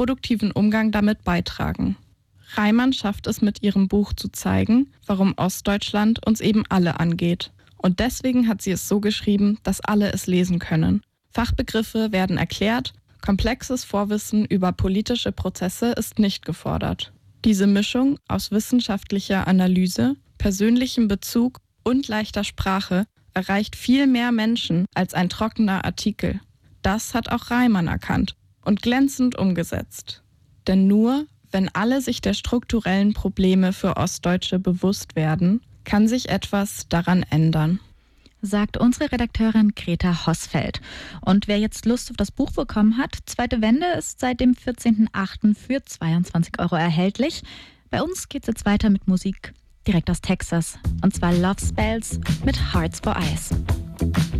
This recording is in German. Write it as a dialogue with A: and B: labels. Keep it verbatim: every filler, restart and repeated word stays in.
A: produktiven Umgang damit beitragen. Reimann schafft es mit ihrem Buch zu zeigen, warum Ostdeutschland uns eben alle angeht. Und deswegen hat sie es so geschrieben, dass alle es lesen können. Fachbegriffe werden erklärt, komplexes Vorwissen über politische Prozesse ist nicht gefordert. Diese Mischung aus wissenschaftlicher Analyse, persönlichem Bezug und leichter Sprache erreicht viel mehr Menschen als ein trockener Artikel. Das hat auch Reimann erkannt und glänzend umgesetzt. Denn nur, wenn alle sich der strukturellen Probleme für Ostdeutsche bewusst werden, kann sich etwas daran ändern.
B: Sagt unsere Redakteurin Greta Hosfeld. Und wer jetzt Lust auf das Buch bekommen hat, Zweite Wende ist seit dem vierzehnten achten für zweiundzwanzig Euro erhältlich. Bei uns geht's jetzt weiter mit Musik direkt aus Texas. Und zwar Love Spells mit Hearts for Eyes.